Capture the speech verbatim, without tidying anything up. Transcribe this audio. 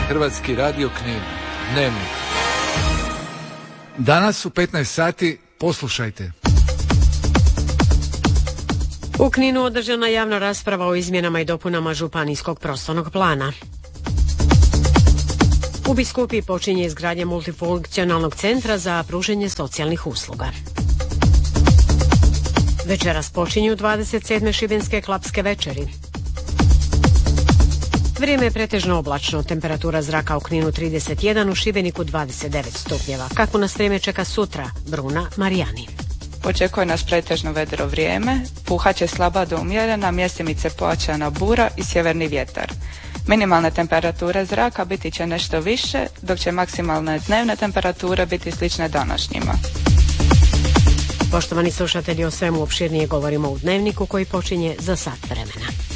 Hrvatski radio Knin. Dnevnik. Danas u petnaest sati poslušajte. U Kninu održana javna rasprava o izmjenama i dopunama županijskog prostornog plana. U Biskupiji počinje izgradnja multifunkcionalnog centra za pružanje socijalnih usluga. Večeras počinju dvadeset sedme šibenske klapske večeri. Vrijeme je pretežno oblačno, temperatura zraka u Kninu trideset jedan, u Šibeniku dvadeset devet stupnjeva. Kako nas vrijeme čeka sutra? Bruna Marijani. Očekuje nas pretežno vedro vrijeme, puhaće slaba do umjerena, mjestimice pojačana bura i sjeverni vjetar. Minimalne temperature zraka biti će nešto više, dok će maksimalne dnevne temperature biti slične današnjima. Poštovani slušatelji, o svemu opširnije govorimo u Dnevniku koji počinje za sat vremena.